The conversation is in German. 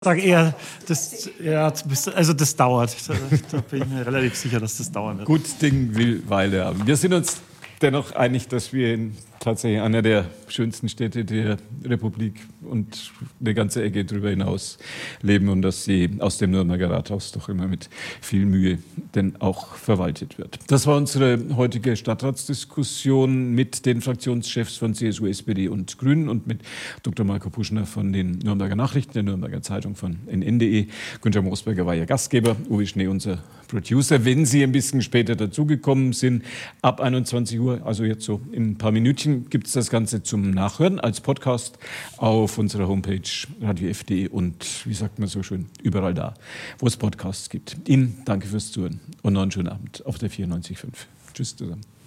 sage eher, das dauert. Da bin ich mir relativ sicher, dass das dauern wird. Gut Ding will Weile haben. Wir sind uns dennoch einig, dass wir in tatsächlich einer der schönsten Städte der Republik und eine ganze Ecke darüber hinaus leben und dass sie aus dem Nürnberger Rathaus doch immer mit viel Mühe denn auch verwaltet wird. Das war unsere heutige Stadtratsdiskussion mit den Fraktionschefs von CSU, SPD und Grünen und mit Dr. Marco Puschner von den Nürnberger Nachrichten, der Nürnberger Zeitung von nn.de. Günther Moosberger war Ihr Gastgeber, Uwe Schnee unser Producer. Wenn Sie ein bisschen später dazugekommen sind, ab 21 Uhr, also jetzt so in ein paar Minütchen, gibt es das Ganze zum Nachhören als Podcast auf unserer Homepage radiof.de und, wie sagt man so schön, überall da, wo es Podcasts gibt. Ihnen danke fürs Zuhören und noch einen schönen Abend auf der 94.5. Tschüss zusammen.